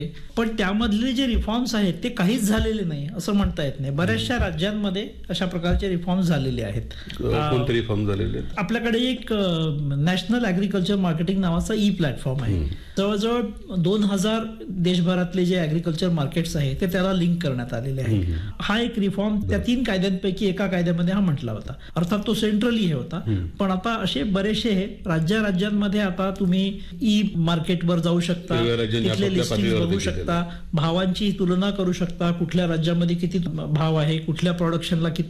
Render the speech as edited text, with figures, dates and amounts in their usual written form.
पण त्यामधले जे रिफॉर्म्स आहेत ते काहीच झालेले नाही असं म्हणता येत नाही. बऱ्याचशा राज्यांमध्ये अशा प्रकारचे रिफॉर्म्स झालेले आहेत. कोणते रिफॉर्म झालेले आहेत? आपल्याकडे एक नॅशनल ऍग्रिकल्चर मार्केटिंग नावाचा ई प्लॅटफॉर्म आहे. जवळजवळ 2000 देशभरातले जे ऍग्रिकल्चर मार्केट्स आहेत ते त्याला लिंक करण्यात आलेले आहे. हा एक रिफॉर्म त्या 3 कायद्यांपैकी एका कायद्यामध्ये हा म्हटला होता. अर्थात तो सेंट्रली हे होता. पण आता असे बरेचसे राज्यांमध्ये आता तुम्ही ई मार्केटवर जाऊ शकता, तिथले लिस्टिंग बघू शकता, भावांची तुलना करू शकता, कुठल्या राज्यामध्ये किती भाव आहे, कुठल्या प्रोडक्शनला किती